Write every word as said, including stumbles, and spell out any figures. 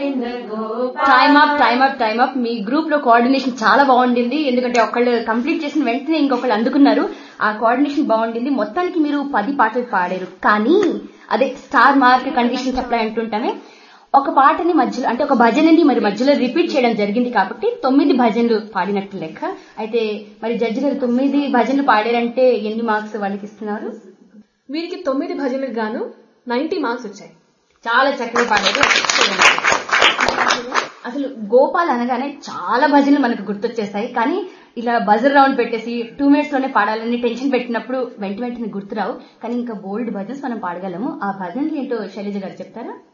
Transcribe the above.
Time up time up time up మీ group లో coordination చాలా బాగుండింది. ఎందుకంటే ఒకళ్ళు కంప్లీట్ చేసిన వెంటనే ఇంకొకళ్ళు అందుకున్నారు. ఆ కోఆర్డినేషన్ బాగుండింది. మొత్తానికి మీరు పది పాటలు పాడారు. కానీ అదే స్టార్ మార్క్ కండిషన్ సప్లై అంటుంటానే ఒక పాటని మధ్యలో అంటే ఒక భజనని మరి మధ్యలో రిపీట్ చేయడం జరిగింది కాబట్టి తొమ్మిది భజనలు పాడినట్టు లెక్క. అయితే మరి జడ్జి గారు తొమ్మిది భజనలు పాడారంటే ఎన్ని మార్క్స్ వాళ్ళకి ఇస్తున్నారు? వీరికి తొమ్మిది భజనలకు గాను నైన్టీ మార్క్స్ వచ్చాయి. చాలా చక్కగా పాడారు. అసలు గోపాల్ అనగానే చాలా భజనలు మనకు గుర్తొచ్చేస్తాయి. కానీ ఇలా బజర్ రౌండ్ పెట్టేసి టూ మినిట్స్ లోనే పాడాలని టెన్షన్ పెట్టినప్పుడు వెంట వెంటనే గుర్తురావు. కానీ ఇంకా బోల్డ్ భజన్స్ మనం పాడగలము. ఆ భజనలు ఏంటో శైలజ గారు చెప్తారా?